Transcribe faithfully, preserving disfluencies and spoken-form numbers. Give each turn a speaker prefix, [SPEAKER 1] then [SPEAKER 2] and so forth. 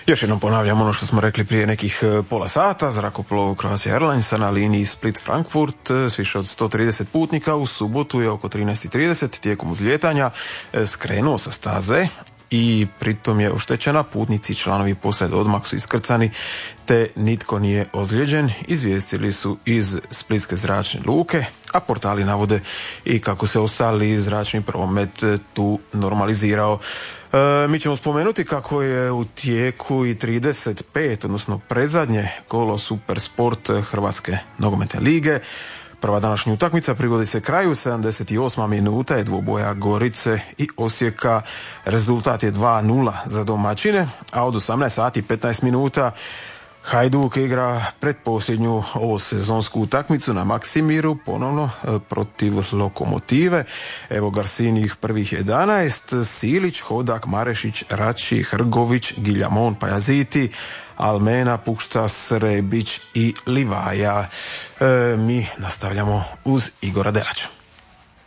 [SPEAKER 1] Još jednom ponavljam ono što smo rekli prije nekih pola sata. Zrakoplov Croatia Airlinesa na liniji Split-Frankfurt s više od sto trideset putnika u subotu je oko trinaest i trideset tijekom uzlijetanja skrenuo sa staze i pritom je oštećena. Putnici i članovi posade odmah su iskrcani te nitko nije ozlijeđen, izvijestili su iz Splitske zračne luke, a portali navode i kako se ostali zračni promet tu normalizirao. E, mi ćemo spomenuti kako je u tijeku i trideset pet, odnosno predzadnje kolo Super Sport Hrvatske nogometne lige. Prva današnja utakmica privodi se kraju, sedamdeset osma minuta je dvoboja Gorice i Osijeka. Rezultat je dva nula za domaćine, a od osamnaest sati i petnaest minuta Hajduk igra pretposljednju ovo sezonsku utakmicu na Maksimiru, ponovno protiv Lokomotive. Evo Garsinijih prvih jedanaest, Silić, Hodak, Marešić, Rači, Hrgović, Giljamon, Pajaziti, Almena, Pukštas, Rebić i Livaja. E, mi nastavljamo uz Igora Delača.